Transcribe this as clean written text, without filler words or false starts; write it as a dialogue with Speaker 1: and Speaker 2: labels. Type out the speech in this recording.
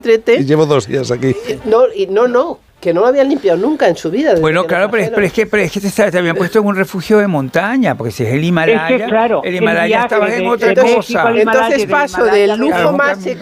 Speaker 1: Y llevo 2 días aquí.
Speaker 2: No, que no lo habían limpiado nunca en su vida.
Speaker 3: Bueno, claro, pero es que te habían puesto en un refugio de montaña, porque si es el Himalaya,
Speaker 4: Es que, claro,
Speaker 3: el Himalaya estaba en otra cosa.
Speaker 2: Entonces paso del lujo más